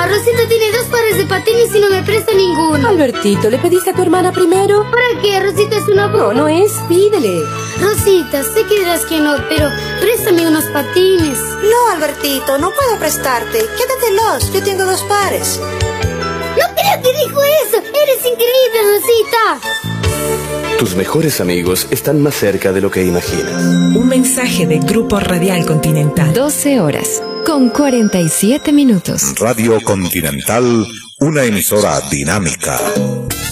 Rosita tiene 2 pares de patines y no me presta ninguno. Albertito, ¿le pediste a tu hermana primero? ¿Para qué? Rosita es una... No es, pídele. Rosita, sé que dirás que no, pero préstame unos patines. No, Albertito, no puedo prestarte. Quédatelos, yo tengo 2 pares. No creo que dijo eso. Eres increíble, Rosita. Tus mejores amigos están más cerca de lo que imaginas. Un mensaje de Grupo Radial Continental. 12 horas, con 47 minutos. Radio Continental, una emisora dinámica.